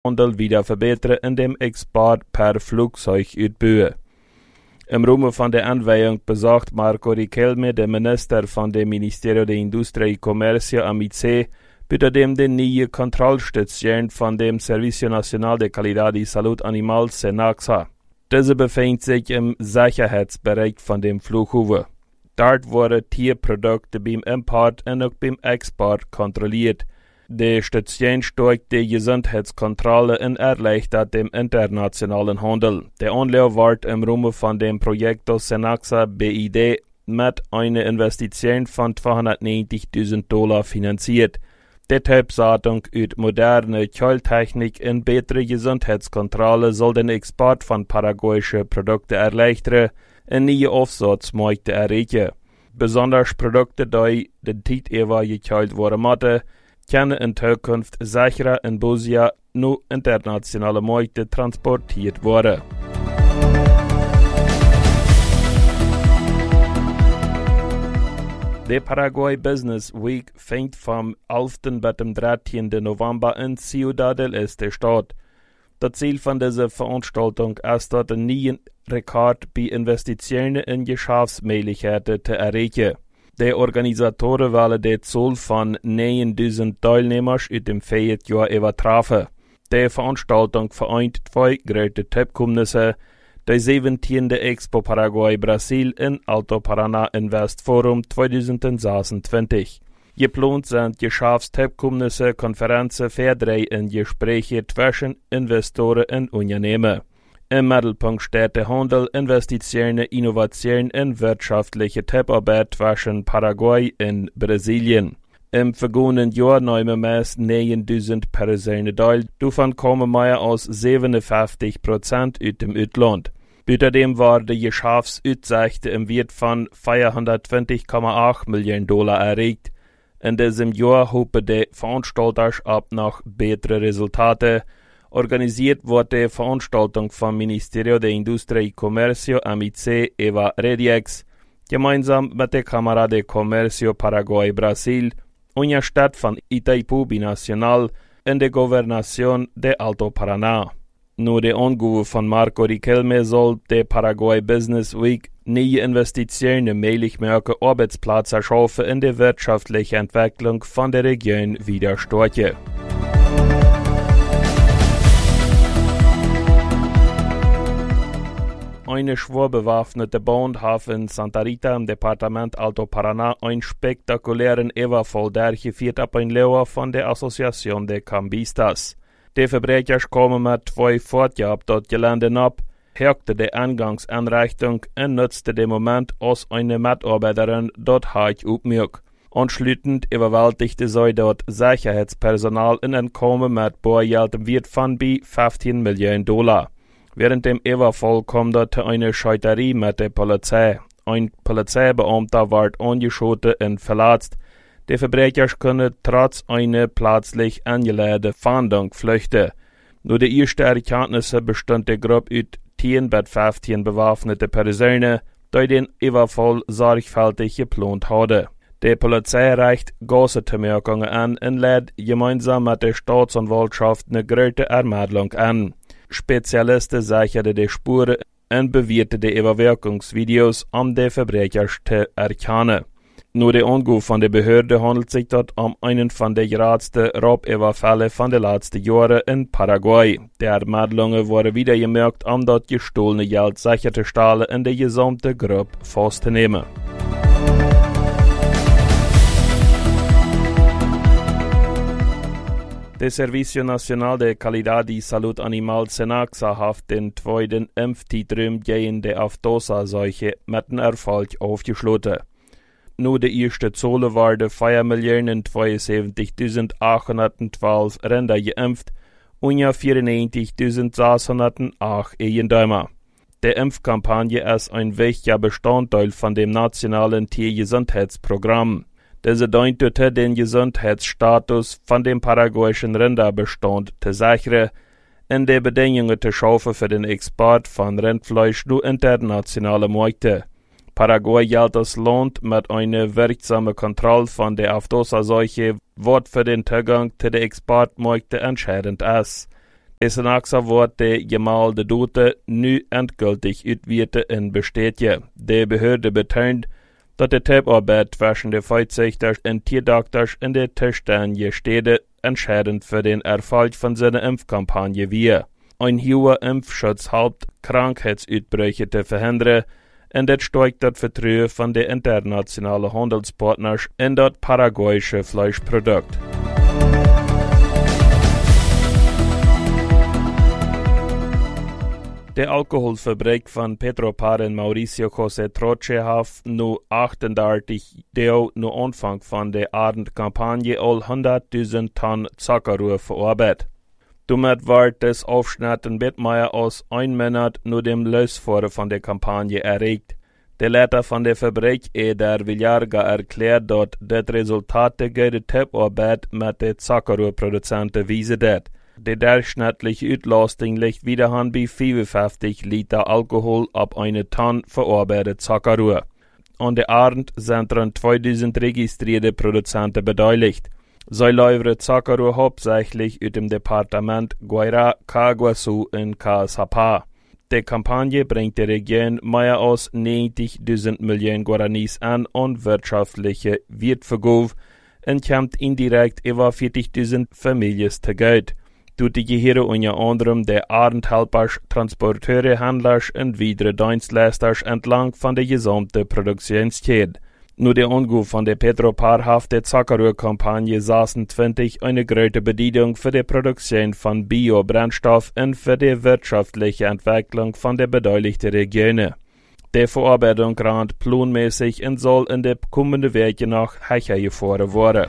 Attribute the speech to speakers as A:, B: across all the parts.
A: Handel wieder verbeteren in dem Export per Flugzeug uitbouwen. Im Rahmen von der Anweihung besagt Marco Riquelme, der Minister von dem Ministerio de Industria y Comercio, AMIC, bitte dem den neuen Kontrollstation von dem Servicio Nacional de Calidad y Salud Animal, SENACSA. Diese befindet sich im Sicherheitsbereich von dem Flughafen. Dort wurden Tierprodukte beim Import und auch beim Export kontrolliert. Die Station stärkt die Gesundheitskontrolle und erleichtert den internationalen Handel. Der Anlauf wird im Rahmen von dem Projekt SENACSA BID mit einer Investition von $290.000 finanziert. Die Typsatung uit moderne Keultechnik und bessere Gesundheitskontrolle soll den Export von paraguayischen Produkten erleichtern und neue Aufsatzmärkte erreichen. Besonders Produkte, die den Zeit über gekeult worden müssen, können in Zukunft sicherer in Bosia nur internationale Märkte transportiert werden. Die Paraguay Business Week fängt vom 11. bis zum 13. November in Ciudad del Este statt. Das Ziel von dieser Veranstaltung ist, einen neuen Rekord bei Investitionen in Geschäftsmöglichkeiten zu erreichen. Die Organisatoren wollen die Zahl von 9.000 Teilnehmern aus dem Jahr übertreffen. Die Veranstaltung vereint zwei große Typkommnisse, die 17. Expo Paraguay Brasil in Alto Paraná Invest Forum 2026. Geplant sind Geschäftstypkommnisse, Konferenzen, Verträge und Gespräche zwischen Investoren und Unternehmen. Im Mittelpunkt steht der Handel, Investitionen, Innovationen und wirtschaftliche Zusammenarbeit zwischen Paraguay und Brasilien. Im vergangenen Jahr nehmen meist 9.000 Personen teil, davon kommen mehr als 57% aus dem Ausland. Außerdem waren die Geschäftsaussichten im Wert von $420,8 Millionen erreicht. In diesem Jahr hoffen die Veranstalter ab nach besseren Resultaten. Organisiert wurde die Veranstaltung vom Ministerio de Industria y Comercio, AMIC, EVA Rediex, gemeinsam mit der Cámara de Comercio Paraguay Brasil und der Stadt von Itaipu Binacional in der Gobernación de Alto Paraná. Nur der Angabe von Marco Riquelme soll die Paraguay Business Week neue Investitionen möglich machen, Arbeitsplätze schaffen in der wirtschaftlichen Entwicklung von der Region wieder stärken. Eine schwer bewaffnete Band hat in Santa Rita im Departement Alto Paraná einen spektakulären Überfall durchgeführt ab ein Lehr von der Asociación de Cambistas. Die Verbrecher kamen mit 2 Fahrzeugen dort gelandet ab, hackte die Eingangsanrichtung und nutzte den Moment, als eine Mitarbeiterin dort hart aufmerkte. Anschließend überwältigte sie dort Sicherheitspersonal und entkommen mit Bargeld im Wert von bis $15 Millionen. Während dem Überfall kam es zu einer Scheuterie mit der Polizei. Ein Polizeibeamter wurde angeschossen und verletzt. Die Verbrecher können trotz einer plötzlich angeladenen Fahndung flüchten. Nur die ersten Erkenntnisse bestand die Gruppe aus 10 bis 15 bewaffnete Personen, die den Überfall sorgfältig geplant hatten. Die Polizei reicht Gassenbemerkungen an und lädt gemeinsam mit der Staatsanwaltschaft eine große Ermittlung an. Spezialisten sicherten die Spuren und bewerteten die Überwachungsvideos, um die Verbrecher zu erkennen. Nur die Angabe von der Behörde handelt sich dort um einen von den geradsten Raubüberfällen von den letzten Jahren in Paraguay. Die Ermittlungen wurden wieder gemerkt, um dort gestohlene Geld sicherzustellen und die gesamte Gruppe festzunehmen. Der Servicio Nacional de Calidad y Salud Animal SENACSA hat den zweiten Impfzentrum gegen die Aftosa-Seuche mit einem Erfolg aufgeschlossen. Nur die erste Zahl waren 4.072.812 Rinder geimpft und 94.608 Eigentümer. Die Impfkampagne ist ein wichtiger Bestandteil von dem nationalen Tiergesundheitsprogramm. Diese dient den Gesundheitsstatus von dem paraguayischen Rinderbestand zu sichern und die Bedingungen zu schaffen für den Export von Rindfleisch zu internationalen Märkten. Paraguay gilt als Land mit einer wirksamen Kontrolle von der Aftosa-Seuche, was für den Zugang zu den Exportmärkten entscheidend ist. Es naxa wordt de gemalte dote nu endgültig uitwierte en bestätigt. De Behörde betont, dat de Teamarbeit zwischen de Feitzichters en Tierdokters in de zuständige Städte entscheidend für den Erfolg von seiner Impfkampagne war. Ein hoher Impfschutz helpt Krankheitsausbrüche zu verhindern en dat steigt das Vertrauen von den internationalen Handelspartners in das paraguayische Fleischprodukt. De Alkoholfabrik van Petropar in Mauricio José Troche heeft nu 38 deel nu aanvang van de Abendkampagne al 100.000 ton Zuckerrohr verarbeitet. Damit wird das Aufschneiden mit mehr als 1 Monat nur dem Losfahren von der Kampagne erreicht. Der Leiter von der Fabrik, Eder Villarga, erklärt, dass das Resultat der gute Tipparbeit mit den Zuckerrohrproduzenten weisen. Die durchschnittliche Auslastung liegt wiederum bei 55 Liter Alkohol ab eine Tonne verarbeitet Zuckerrohr. An der Abend sind rund 2000 registrierte Produzenten beteiligt. Sie liefern Zuckerrohr hauptsächlich aus dem Departement Guairá, Caguaçu und Caçapá. Die Kampagne bringt der Region mehr als 90.000 Millionen Guaranis an und wirtschaftliche Wertverkauf und kommt indirekt über 40.000 Familien zu Geld. Durch die gehören unter anderem der Abendhelpers, Transporteure, Händlers und weitere Dienstleister entlang von der gesamten Produktionskette. Nur der Anruf von der Petropar hat der Zuckerrohrkampagne 26 eine große Bedeutung für die Produktion von Biobrennstoff und für die wirtschaftliche Entwicklung von der beteiligten Regionen. Die Verarbeitung rennt planmäßig und soll in den kommenden Wochen noch hergefahren werden.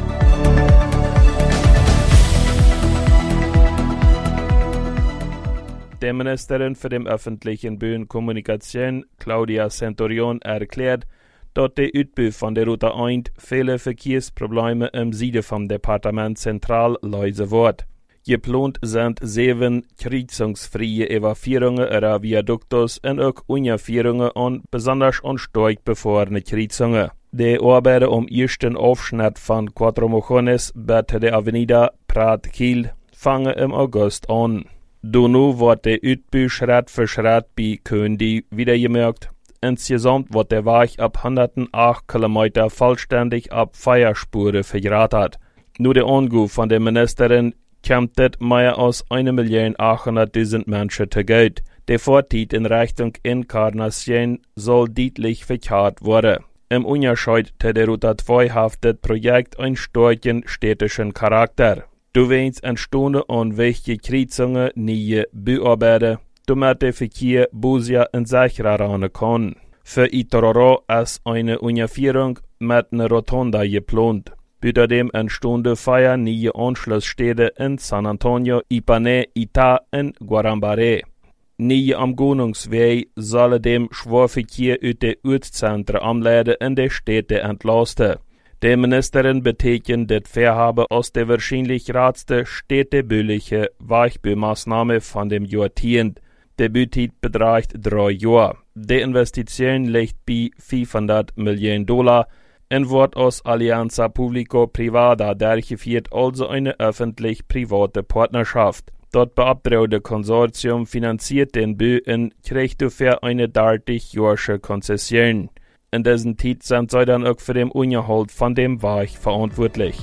A: Die Ministerin für die öffentlichen Bühnenkommunikation, Claudia Centurion, erklärt, dass der Ausbau von der Route 1 viele Verkehrsprobleme im Süden vom Departement Zentral lösen wird. Geplant sind 7 kreuzungsfreie Evakuierungen ihrer Viaduktos und auch Unterführungen an besonders stark befahrene Kreuzungen. Die Arbeiten am ersten Aufschnitt von Cuatro Mojones bis der Avenida Prat-Kiel fangen im August an. Danach wird der Ausbau Schritt für Schritt bei Köndi wiedergemerkt. Insgesamt wird der Weg ab 108 Kilometer vollständig ab Feierspuren vergratet. Nur der Anruf von der Ministerin kommt das mehr als 1.800.000 Menschen zu Geld. Der Vortritt in Richtung Encarnación soll deutlich verkehrt werden. Im Unterschied zu der Route 2 hat das Projekt einen starken städtischen Charakter. Du willst entstehen an wichtige Kreuzungen neue Bauarbeiten, damit der Verkehr besser und sicherer ran kann. Für Itororó ist eine Unterführung mit einer Rotonde geplant. Außerdem entstehen 4 neue Anschlussstädte in San Antonio, Ipané, Itá und Guarambaré. Neue Umgehungswege sollen dem Schwerverkehr aus den Ortszentren anleiten und die Städte entlasten. Die Ministerin beteiligen das Vorhaben als die wahrscheinlich ratste städtebauliche Weichbaumaßnahme von dem Jahrzehnt. Der Bauzeit beträgt 3 Jahre. Die Investition liegt bei $500 Millionen und wird aus Alianza Público-Privada durchgeführt, also eine öffentlich-private Partnerschaft. Das beabtraute Konsortium finanziert den Bau und kriegt dafür eine 30-jährige Konzession. In diesen Zeit sind sie dann auch für den Unterhalt von dem Weg verantwortlich.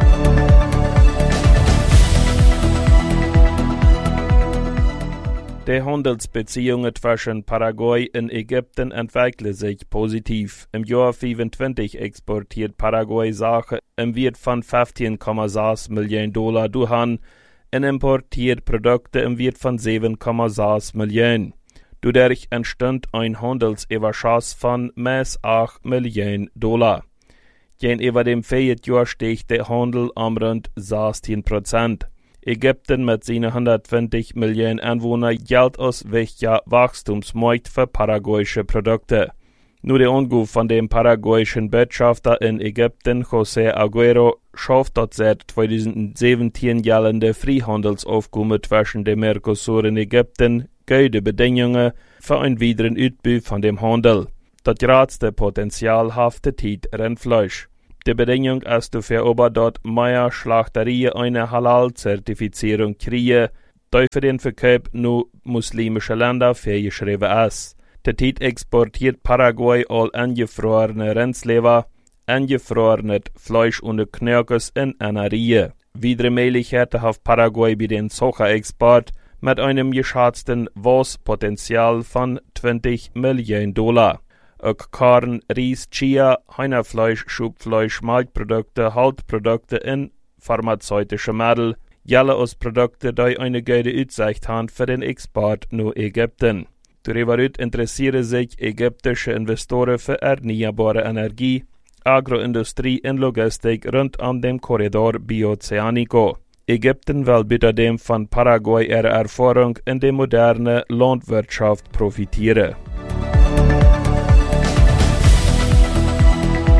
A: Die Handelsbeziehungen zwischen Paraguay und Ägypten entwickeln sich positiv. Im Jahr 2025 exportiert Paraguay Sachen im Wert von $15,6 Millionen durch und importiert Produkte im Wert von 7,6 Millionen. Dadurch entstand ein Handelsüberschuss von mehr als $8 Millionen. Gegenüber dem Vorjahr stieg der Handel um rund 16%. Ägypten mit seinen 120 Millionen Einwohnern gilt als wichtiger Wachstumsmarkt für paraguayische Produkte. Nur der Anruf von dem paraguayischen Botschafter in Ägypten, José Aguero, schafft das seit 2017 geltende Freihandelsaufkommen zwischen dem Mercosur und Ägypten gute Bedingungen für einen weiteren Ausbau von dem Handel. Das größte Potenzial hat die Rindfleisch. Die Bedingung ist dafür aber, dass mehr Schlachterien eine Halal-Zertifizierung kriegen. die für den Verkauf nur muslimische Länder vorgeschrieben ist. Der Zeit exportiert Paraguay all angefrorene Rindsleber, angefrorenes Fleisch und Knöckes in einer Reihe. Weitere Möglichkeiten hat Paraguay bei den Sojaexport mit einem geschätzten Wasserpotenzial von $20 Millionen. Auch Korn, Reis, Chia, Hühnerfleisch, Schubfleisch, Milchprodukte, Haltprodukte und pharmazeutische Mittel, alle aus Produkte, die eine gute Aussicht haben für den Export nach Ägypten. Darüber interessieren sich ägyptische Investoren für erneuerbare Energie, Agroindustrie und Logistik rund um den Korridor Bioceanico. Ägypten will bei dem von Paraguay ihre Erfahrung in der modernen Landwirtschaft profitieren.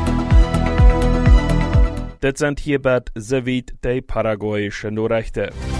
A: Das sind hierbei soweit die paraguayischen Nachrichten.